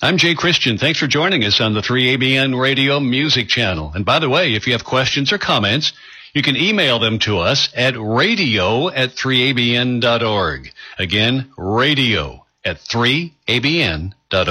I'm Jay Christian. Thanks for joining us on the 3ABN Radio Music Channel. And by the way, if you have questions or comments, you can email them to us at radio@3abn.org. Again, radio@3abn.org.